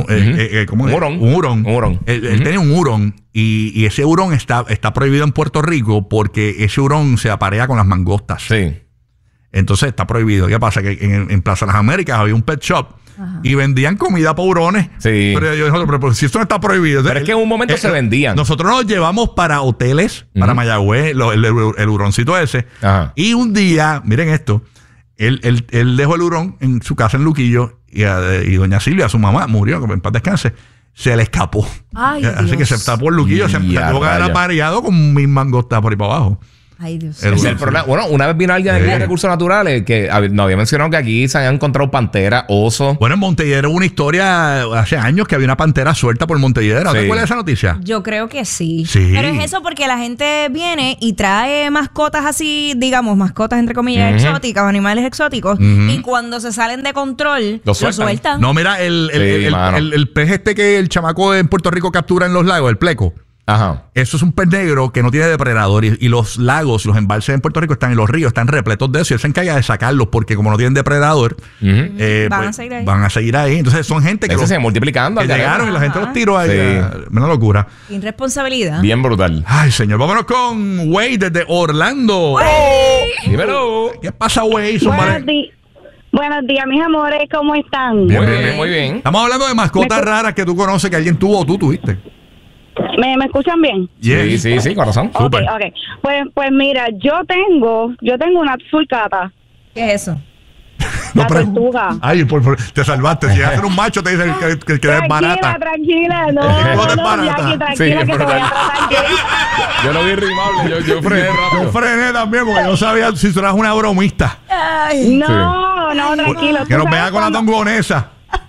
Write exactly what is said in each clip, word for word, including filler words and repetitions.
uh-huh. eh, eh, ¿cómo un es? hurón. Un hurón. Un hurón. Él, él uh-huh. tenía un hurón y, y ese hurón está, está prohibido en Puerto Rico porque ese hurón se aparea con las mangostas. Sí. Entonces está prohibido. ¿Qué pasa? Que en, en Plaza Las Américas había un pet shop. Ajá. Y vendían comida para hurones. Sí. Pero yo dije, pero, pero si esto no está prohibido. Pero es que en un momento eh, se vendían. Nosotros nos llevamos para hoteles, uh-huh. para Mayagüez, lo, el, el, el huroncito ese. Ajá. Y un día, miren esto, él, él, él dejó el hurón en su casa en Luquillo y, a, y doña Silvia, su mamá, murió, que en paz descanse. Se le escapó. Ay, Así Dios. que se tapó el Luquillo, se, se tuvo que haber apareado con mis mangostas por ahí para abajo. Ay, Dios. El, el problema, bueno, una vez vino alguien de sí. recursos naturales que nos había mencionado que aquí se habían encontrado panteras, osos. Bueno, en Montelledra hubo una historia hace años que había una pantera suelta por Montelledra. Sí. ¿Te acuerdas de esa noticia? Yo creo que sí. Sí. Pero es eso porque la gente viene y trae mascotas así, digamos, mascotas entre comillas uh-huh. exóticas, animales exóticos, uh-huh. y cuando se salen de control, lo sueltan. Lo sueltan. No, mira, el, el, sí, el, el, el, el pez este que el chamaco en Puerto Rico captura en los lagos, el pleco. Ajá. Eso es un pez negro que no tiene depredador y, y los lagos, los embalses en Puerto Rico están en los ríos, están repletos de eso y él se encarga de sacarlos porque como no tienen depredador, uh-huh. eh, van, pues, a seguir ahí. van a seguir ahí. Entonces son gente que, los, se multiplicando que llegaron y la gente los tiró ahí. Sí. Una locura. Irresponsabilidad. Bien brutal. Ay, señor. Vámonos con Way desde Orlando. Dímelo. ¿Qué pasa, Way? Buenos, di- Buenos días, mis amores. ¿Cómo están? Muy bien, bien, muy bien. Estamos hablando de mascotas Me... raras que tú conoces, que alguien tuvo o tú tuviste. ¿Me, ¿Me escuchan bien? Yes. Sí, sí, sí, corazón. Okay, Súper. okay. Pues, pues mira, yo tengo, yo tengo una sulcata. ¿Qué es eso? La No, pero- tortuga. Ay, por, por- te salvaste. Si vas a ser un macho, te dicen que, que, que eres barata. Tranquila, tranquila. No, ¿Cómo te no, barata? Jackie, tranquila, Sí, que es te voy brutal. a tratar bien. Yo lo vi rimable, yo, yo frené Yo rápido. frené también porque yo sabía si tú eras una bromista. Ay. No, no, tranquilo. Que Tú nos vea sabes con la cuando- tongonesa.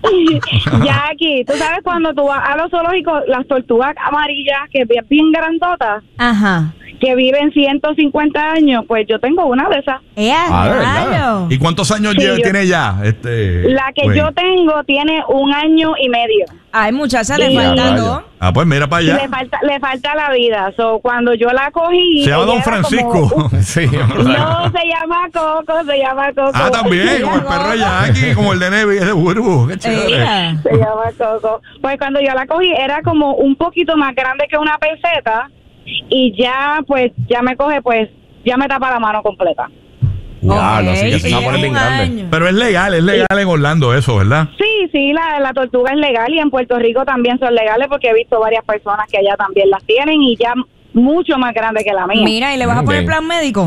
Jackie, tú sabes cuando tú vas a los zoológicos, las tortugas amarillas, que bien, bien grandotas, Ajá. que viven ciento cincuenta años, pues yo tengo una de esas. ¡Eh, Ah, ¿de verdad? rayo! ¿Y cuántos años Sí, lleva- yo- tiene ya? Este, La que güey? yo tengo tiene un año y medio. Ay, muchacha, le Sí. faltan Ya, dos. Ah, pues mira para Le allá. falta, le falta la vida. So, cuando yo la cogí. Se llama ella Don era Francisco. como- Sí, es brutal. no, se llama Coco, se llama Coco. Ah, también, como el perro de Jackie, como el de Nevi, ese burbu. Qué chévere. Ella. Se llama Coco. Pues cuando yo la cogí era como un poquito más grande que una peseta y ya, pues, ya me coge, pues, ya me tapa la mano completa. Diablo, Ok, sí que se va a poner tiene bien un grande. año. Pero es legal, es legal en Orlando eso, ¿verdad? Sí, sí, la, la tortuga es legal y en Puerto Rico también son legales porque he visto varias personas que allá también las tienen y ya mucho más grande que la mía. Mira, ¿y le vas a poner Bien. plan médico?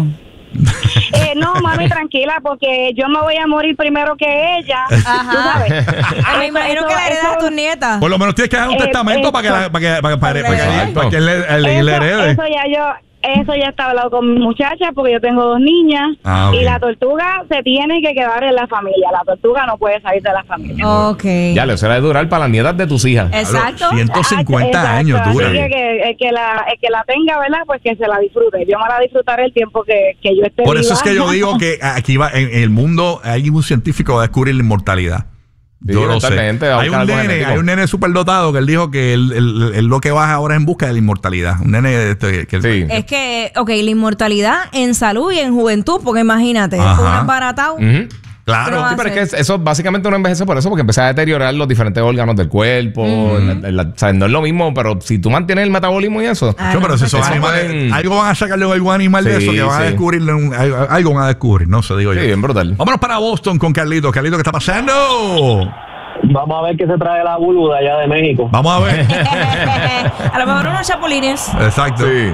Eh, no, mami, tranquila, porque yo me voy a morir primero que ella. Ajá. Tú sabes. Me imagino Eso- que la heredas a eso- tus nietas. Por lo menos tienes que dejar un Eh, testamento eh, para que la- para que para que- para que- para que- Exacto. para que él le- él le Eso, herede. eso ya yo, eso ya está hablado con mi muchacha porque yo tengo dos niñas Ah, ok. y la tortuga se tiene que quedar en la familia. La tortuga no puede salir de la familia. Ok. Ya, le será de durar para las nietas de tus hijas. Exacto. ciento cincuenta Ah, años exacto. dura. Así que, que- el que la, el que la tenga, ¿verdad? Pues que se la disfrute. Yo me la disfrutaré el tiempo que, que yo esté Por eso viva. es que yo digo que aquí va, en, en el mundo hay un científico que va a descubrir la inmortalidad. Sí, Yo lo sé. eventualmente va a Hay buscar un algo nene, genético. hay un nene superdotado que él dijo que él, él- él lo que va ahora es en busca de la inmortalidad. Un nene este, que Sí. Es que, ok, la inmortalidad en salud y en juventud, porque imagínate, Ajá. un embaratado. Ujú. claro. Pero- Sí, pero es que eso básicamente uno envejece por eso, porque empieza a deteriorar los diferentes órganos del cuerpo. la- la- o sea, no es lo mismo, pero si tú mantienes el metabolismo y eso. Ah, Yo, pero si son eso animales, pueden- algo van a sacarle a algún animal de Sí, eso que van a sí. descubrirle, un- algo, algo van a descubrir, no sé, digo Sí, yo. bien brutal. Vámonos para Boston con Carlito. Carlito, ¿qué está pasando? Vamos a ver qué se trae la bulu de allá de México. Vamos a ver. A lo mejor unos chapulines. Exacto. Sí.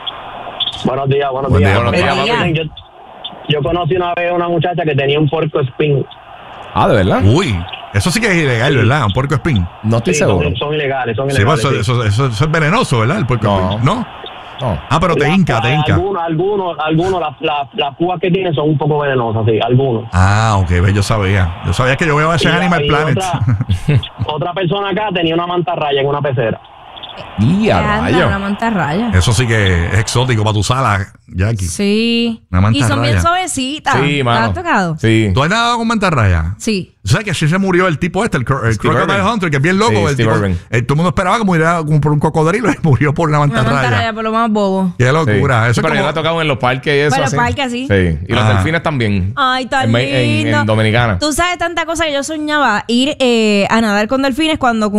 Buenos días, buenos Buen días. día, buenos días. Mira, Buen yo, yo conocí una vez una muchacha que tenía un porco spin. Ah, ¿de verdad? Uy, eso sí que es ilegal, ¿verdad? Un puerco espín. No estoy Sí, seguro. Son, son ilegales, son Sí, ilegales. pues, eso, sí. eso, eso- eso es venenoso, ¿verdad? El puerco No. espín. ¿No? No. Ah, pero te La- hinca, te la- hinca. Algunos, algunos, algunos, las, las, las púas que tienen son un poco venenosas, sí, algunos. Ah, ok, ve, yo sabía. Yo sabía que yo veo a veces Y- Animal y Planet. Otra, otra persona acá tenía una mantarraya en una pecera. Y a Anda, rayo. una mantarraya. Eso sí que es exótico para tu sala, Jackie. Sí. Una Y son bien mantarraya. suavecitas. Sí, ¿Te mano. has tocado? Sí. ¿Tú has nadado con mantarraya? Sí. ¿Tú sabes que así se murió el tipo este, el, cro- el Steve Crocodile Irwin. Hunter, que es bien loco? Sí, el Steve tipo- Irwin. eh, todo el mundo esperaba que muriera como por un cocodrilo y murió por una Una mantarraya mantarraya. por lo más bobo. Qué Sí. locura. Sí, Eso pero es yo como- me he tocado en los parques y eso. Bueno, así. parques, así. Sí. Y los Ah. delfines también. Ay, tan en, en- lindo. en Dominicana. Tú sabes tanta cosa que yo soñaba ir eh, a nadar con delfines cuando